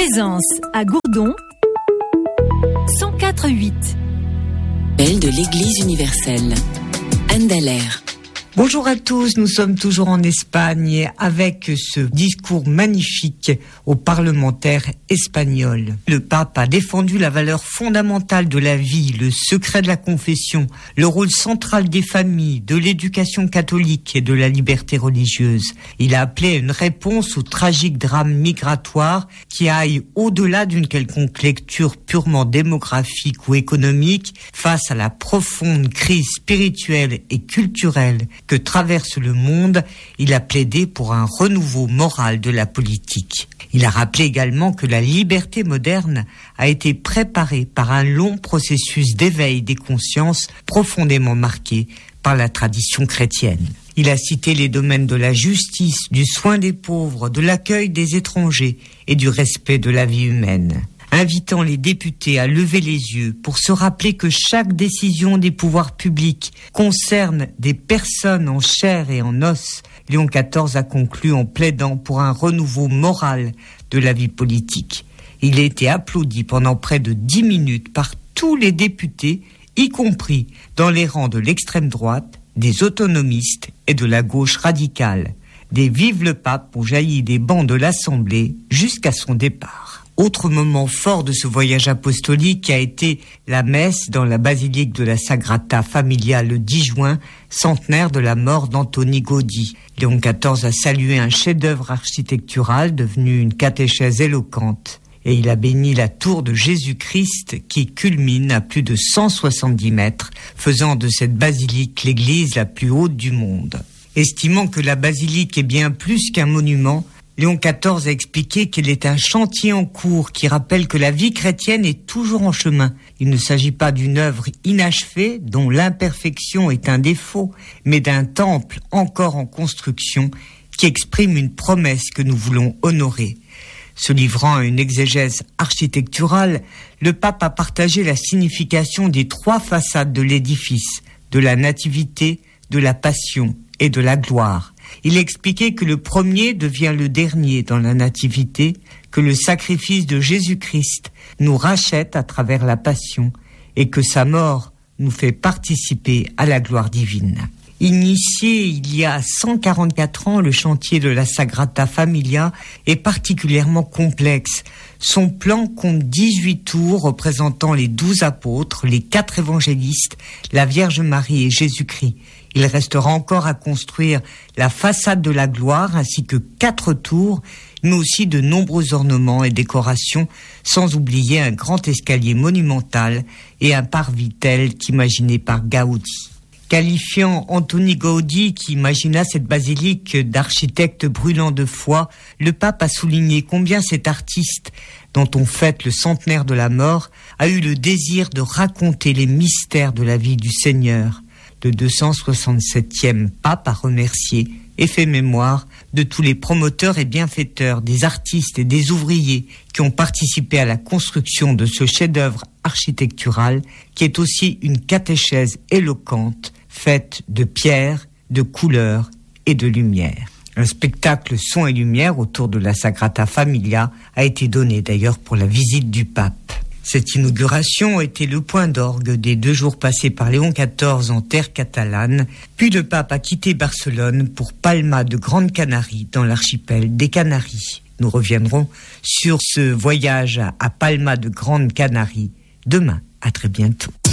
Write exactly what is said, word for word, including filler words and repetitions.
Présence à Gourdon, cent quatre virgule huit. Belle de l'Église universelle. Anne Dallaire. Bonjour à tous, nous sommes toujours en Espagne avec ce discours magnifique aux parlementaires espagnols. Le pape a défendu la valeur fondamentale de la vie, le secret de la confession, le rôle central des familles, de l'éducation catholique et de la liberté religieuse. Il a appelé à une réponse au tragique drame migratoire qui aille au-delà d'une quelconque lecture purement démographique ou économique face à la profonde crise spirituelle et culturelle que traverse le monde. Il a plaidé pour un renouveau moral de la politique. Il a rappelé également que la liberté moderne a été préparée par un long processus d'éveil des consciences profondément marqué par la tradition chrétienne. Il a cité les domaines de la justice, du soin des pauvres, de l'accueil des étrangers et du respect de la vie humaine, invitant les députés à lever les yeux pour se rappeler que chaque décision des pouvoirs publics concerne des personnes en chair et en os. Léon quatorze a conclu en plaidant pour un renouveau moral de la vie politique. Il a été applaudi pendant près de dix minutes par tous les députés, y compris dans les rangs de l'extrême droite, des autonomistes et de la gauche radicale. Des vives le pape ont jailli des bancs de l'Assemblée jusqu'à son départ. Autre moment fort de ce voyage apostolique a été la messe dans la basilique de la Sagrada Familia le dix juin, centenaire de la mort d'Antoni Gaudí. Léon quatorze a salué un chef-d'œuvre architectural devenu une catéchèse éloquente. Et il a béni la tour de Jésus-Christ qui culmine à plus de cent soixante-dix mètres, faisant de cette basilique l'église la plus haute du monde. Estimant que la basilique est bien plus qu'un monument, Léon quatorze a expliqué qu'elle est un chantier en cours qui rappelle que la vie chrétienne est toujours en chemin. Il ne s'agit pas d'une œuvre inachevée dont l'imperfection est un défaut, mais d'un temple encore en construction qui exprime une promesse que nous voulons honorer. Se livrant à une exégèse architecturale, le pape a partagé la signification des trois façades de l'édifice, de la nativité, de la passion et de la gloire. Il expliquait que le premier devient le dernier dans la nativité, que le sacrifice de Jésus-Christ nous rachète à travers la passion et que sa mort nous fait participer à la gloire divine. Initié il y a cent quarante-quatre ans, le chantier de la Sagrada Familia est particulièrement complexe. Son plan compte dix-huit tours représentant les douze apôtres, les quatre évangélistes, la Vierge Marie et Jésus-Christ. Il restera encore à construire la façade de la gloire ainsi que quatre tours, mais aussi de nombreux ornements et décorations, sans oublier un grand escalier monumental et un parvis tel qu'imaginé par Gaudi. Qualifiant Antoni Gaudí, qui imagina cette basilique d'architecte brûlant de foi, le pape a souligné combien cet artiste, dont on fête le centenaire de la mort, a eu le désir de raconter les mystères de la vie du Seigneur. Le deux cent soixante-septième pape a remercié et fait mémoire de tous les promoteurs et bienfaiteurs, des artistes et des ouvriers qui ont participé à la construction de ce chef-d'œuvre architectural qui est aussi une catéchèse éloquente faite de pierre, de couleurs et de lumière. Un spectacle son et lumière autour de la Sagrada Familia a été donné d'ailleurs pour la visite du pape. Cette inauguration était le point d'orgue des deux jours passés par Léon quatorze en terre catalane, puis le pape a quitté Barcelone pour Palma de Grande Canarie dans l'archipel des Canaries. Nous reviendrons sur ce voyage à Palma de Grande Canarie demain. À très bientôt.